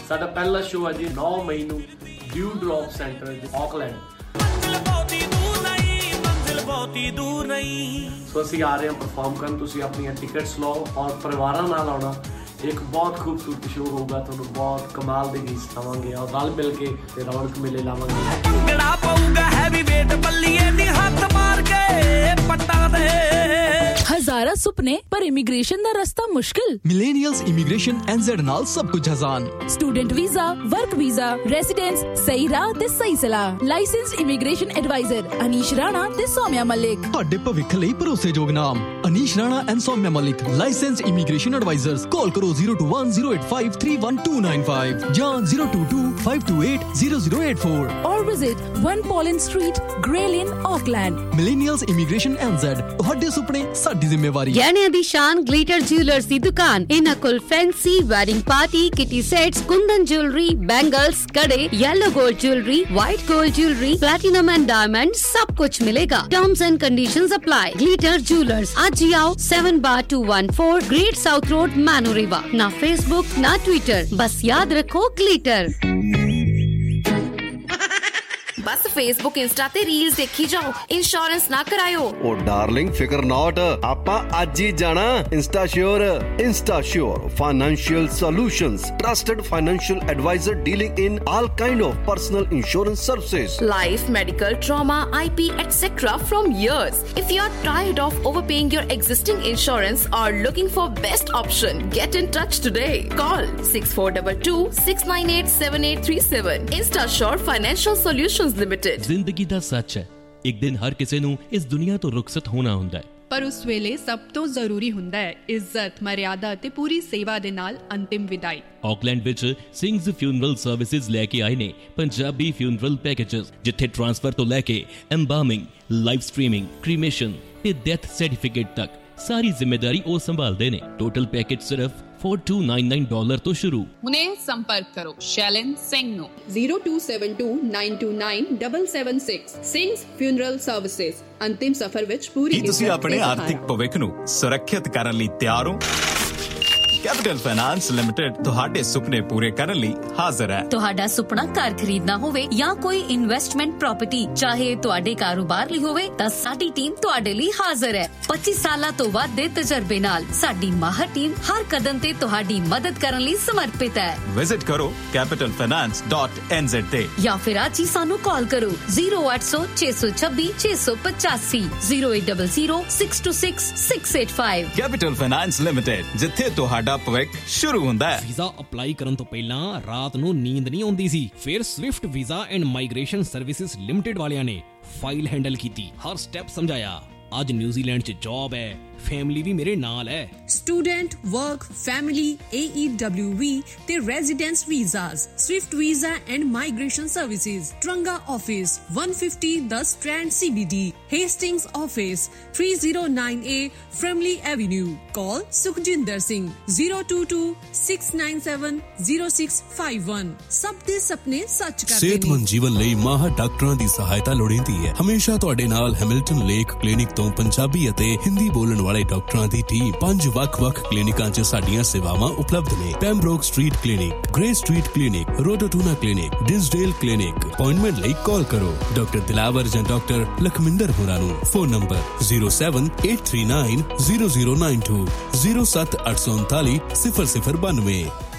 ਸਾਡਾ ਪਹਿਲਾ ਸ਼ੋਅ ਹੈ ਜੀ 9 ਮਈ ਨੂੰ ਡਿਊ ਡ੍ਰੌਪ ਸੈਂਟਰ ਆਕਲੈਂਡ। ਸੋ ਅਸੀਂ ਆ ਰਹੇ ਹਾਂ ਪਰਫਾਰਮ ਕਰਨ, ਤੁਸੀਂ ਆਪਣੀਆਂ ਟਿਕਟਸ ਲਓ ਔਰ ਪਰਿਵਾਰਾਂ ਨਾਲ ਆਉਣਾ। ਇੱਕ ਬਹੁਤ ਖੂਬਸੂਰਤ ਸ਼ੋਅ ਹੋਊਗਾ, ਤੁਹਾਨੂੰ ਬਹੁਤ ਕਮਾਲ ਦੇ ਗੀਤ ਸੁਣਾਵਾਂਗੇ ਔਰ ਰਲ ਮਿਲ ਕੇ ਤੇ ਰੌਣਕ ਮੇਲੇ ਲਾਵਾਂਗੇ। ਭੰਗੜਾ ਪਊਗਾ ਹੈਵੀ ਵੇਟ ਬੱਲੀਏ ਦੀ ਹੱਥ ਮਾਰ ਕੇ ਪੱਟਾਂ ਦੇ। ਹਜ਼ਾਰਾਂ ਸੁਪਨੇ ਪਰ ਇਮੀਗ੍ਰੇਸ਼ਨ ਦਾ ਰਸਤਾ ਮੁਸ਼ਕਿਲ। ਮਿਲੇਨੀਅਲਸ ਇਮੀਗ੍ਰੇਸ਼ਨ NZ ਨਾਲ ਸਭ ਕੁਝ ਆਸਾਨ। Student visa, work visa, residence, ਸਹੀ ਰਾਹ ਤੇ ਸਹੀ ਸਲਾਹ। Licensed immigration advisor Anish Rana ਤੇ ਸੌਮਿਆ ਮਲਿਕ। ਤੁਹਾਡੇ ਭਵਿੱਖ ਲਈ ਭਰੋਸੇਯੋਗ ਨਾਮ Anish Rana and Saumya Malik, licensed immigration advisers. ਕਾਲ ਕਰੋ 021-085-31295 ਜਾਂ 022-528-0084 or visit 1 Poland Street, Grey Lane, Auckland। ਮਿਲੇਨੀਅਲਸ immigration NZ, ਤੁਹਾਡੇ ਸੁਪਨੇ ਸਾਡੀ ਜ਼ਿੰਮੇਵਾਰੀ। ਗਹਿਣਿਆਂ ਦੀ ਸ਼ਾਨ ਗਲਿਟਰ ਜਿਊਲਰਸ ਦੀ ਦੁਕਾਨ। ਇਹਨਾਂ ਕੋਲ fancy wedding party kitty sets, ਕੁੰਦਨ ਜੁਐਲਰੀ, ਬੈਂਗਲਸ, ਕੜੇ, yellow gold jewellery, white gold jewellery, platinum and diamond सब कुछ मिलेगा। Terms and conditions apply. Glitter jewellers, आज ही आओ 7/214 ग्रेट साउथ रोड, मैनोरेवा। ना फेसबुक ना ट्विटर, बस याद रखो ग्लिटर। बस फेसबुक इंस्टा ते रील्स देखी जाओ, इंश्योरेंस ना करायो। ओ डार्लिंग फिकर नॉट, आपा आज ही जाना इंस्टाश्योर। इंस्टाश्योर financial solutions, trusted financial adviser dealing in all kind of personal insurance services, life, medical, trauma, IP, etc. from years. If you are tired of overpaying your existing insurance or looking for best option, get in touch today. Call 6422-698-7837. InstaSure Financial Solutions Limited। ਜ਼ਿੰਦਗੀ ਦਾ ਸੱਚ ਹੈ, ਇੱਕ ਦਿਨ ਹਰ ਕਿਸੇ ਨੂੰ ਇਸ ਦੁਨੀਆ ਤੋਂ ਰੁਖਸਤ ਹੋਣਾ ਹੁੰਦਾ ਹੈ, ਪਰ ਉਸ ਵੇਲੇ ਸਭ ਤੋਂ ਜ਼ਰੂਰੀ ਹੁੰਦਾ ਹੈ ਇੱਜ਼ਤ, ਮਰਿਆਦਾ ਤੇ ਪੂਰੀ ਸੇਵਾ ਦੇ ਨਾਲ ਅੰਤਿਮ ਵਿਦਾਈ। ਆਕਲੈਂਡ ਵਿੱਚ ਸਿੰਘਸ ਫਿਊਨਰਲ ਸਰਵਿਸਿਜ਼ ਲੈ ਕੇ ਆਏ ਨੇ ਪੰਜਾਬੀ ਫਿਊਨਰਲ ਪੈਕੇजेस, ਜਿੱਥੇ ਟ੍ਰਾਂਸਫਰ ਤੋਂ ਲੈ ਕੇ ਐਮਬਾਰਮਿੰਗ, ਲਾਈਵ ਸਟ੍ਰੀਮਿੰਗ, ਕ੍ਰੀਮੇਸ਼ਨ ਤੇ ਡੈਥ ਸਰਟੀਫਿਕੇਟ ਤੱਕ ਸਾਰੀ ਜ਼ਿੰਮੇਦਾਰੀ ਉਹ ਸੰਭਾਲਦੇ ਨੇ। ਟੋਟਲ ਪੈਕੇਜ ਸਿਰਫ $4299 ਤੋਂ ਸ਼ੁਰੂ। ਹੁਣੇ ਸੰਪਰਕ ਕਰੋ ਸ਼ੈਲਨ ਸਿੰਘ ਨੂੰ 0272929776। Singhs funeral services. ਅੰਤਿਮ ਸਫ਼ਰ ਵਿੱਚ ਪੂਰੀ। ਕੀ ਤੁਸੀਂ ਆਪਣੇ ਆਰਥਿਕ ਭਵਿੱਖ ਨੂੰ ਸੁਰੱਖਿਅਤ ਕਰਨ ਲਈ ਤਿਆਰ ਹੋ? ਕੈਪੀਟਲ ਫਾਈਨਾਂਸ ਲਿਮਟਿਡ ਤੁਹਾਡੇ ਸੁਪਨੇ ਪੂਰੇ ਕਰਨ ਲਈ ਹਾਜ਼ਰ ਹੈ। ਤੁਹਾਡਾ ਸੁਪਨਾ ਘਰ ਖਰੀਦਣਾ ਹੋਵੇ ਜਾਂ ਕੋਈ ਇਨਵੈਸਟਮੈਂਟ ਪ੍ਰਾਪਰਟੀ, ਚਾਹੇ ਤੁਹਾਡੇ ਕਾਰੋਬਾਰ ਲਈ ਹੋਵੇ, ਤਾਂ ਸਾਡੀ ਟੀਮ ਤੁਹਾਡੇ ਲਈ ਹਾਜ਼ਰ ਹੈ। 25 ਸਾਲਾਂ ਤੋਂ ਵੱਧ ਦੇ ਤਜਰਬੇ ਨਾਲ ਸਾਡੀ ਮਾਹਰ ਟੀਮ ਹਰ ਕਦਮ ਤੇ ਤੁਹਾਡੀ ਮਦਦ ਕਰਨ ਲਈ ਸਮਰਪਿਤ ਹੈ। ਵਿਜ਼ਿਟ ਕਰੋ capitalfinance.nz ਤੇ ਜਾਂ ਫਿਰ ਅੱਜ ਹੀ ਸਾਨੂੰ ਕਾਲ ਕਰੋ 0800 626 685 0800 626 685। ਕੈਪੀਟਲ ਫਾਈਨਾਂਸ ਲਿਮਟਿਡ, ਜਿੱਥੇ ਤੁਹਾਡਾ ਭਵਿੱਖ ਸ਼ੁਰੂ ਹੁੰਦਾ ਹੈ। ਵੀਜ਼ਾ ਅਪਲਾਈ ਕਰਨ ਤੋਂ ਪਹਿਲਾਂ ਰਾਤ ਨੂੰ ਨੀਂਦ ਨਹੀਂ ਆਉਂਦੀ ਸੀ। ਫਿਰ Swift visa and migration services limited ਵਾਲਿਆਂ ਨੇ ਫਾਈਲ ਹੈਂਡਲ ਕੀਤੀ, ਹਰ ਸਟੈਪ ਸਮਝਾਇਆ। ਅੱਜ ਨਿਊਜ਼ੀਲੈਂਡ 'ਚ ਜੌਬ ਹੈ, ਫੈਮਿਲੀ ਵੀ ਮੇਰੇ ਨਾਲ ਹੈ। ਸਟੂਡੈਂਟ, ਵਰਕ, ਫੈਮਿਲੀ, AEWV ਤੇ residence visas, Swift visa and migration services. Taranga office 150 10 strand CBD, Hastings office 309A ਫਰਮਲੀ avenue. ਕਾਲ ਸੁਖਜਿੰਦਰ ਸਿੰਘ 022-697-0651। ਸਭ ਦੇ ਸੁਪਨੇ ਸੱਚ ਕਰਦੇ ਨੇ। ਸਿਹਤਮੰਦ ਜੀਵਨ ਲਈ ਮਾਹਰ ਡਾਕਟਰਾਂ ਦੀ ਸਹਾਇਤਾ ਲੋੜੀਂਦੀ ਹੈ। ਹਮੇਸ਼ਾ ਤੁਹਾਡੇ ਨਾਲ ਹੈਮਿਲਟਨ ਲੇਕ ਕਲੀਨਿਕ ਤੋਂ ਪੰਜਾਬੀ ਅਤੇ ਹਿੰਦੀ ਬੋਲਣ ਵਾਲੇ ਡਾਕਟਰਾਂ ਦੀ ਟੀਮ 5 ਵੱਖ-ਵੱਖ ਕਲੀਨਿਕਾਂ 'ਚ ਸਾਡੀਆਂ ਸੇਵਾਵਾਂ ਉਪਲਬਧ ਨੇ। ਪੈਮਬਰੋਕ street clinic, grey street clinic, ਰੋਟੋਟੂਨਾ clinic, ਡਿਸਡੇਲ clinic. Appointment ਲਈ ਕਾਲ ਕਰੋ ਡਾਕਟਰ ਦਿਲਾਵਰ ਜਾਂ ਡਾਕਟਰ ਲਖਮਿੰਦਰ ਹੋਰਾਂ ਨੂੰ। Phone number 078390092 07839 0092।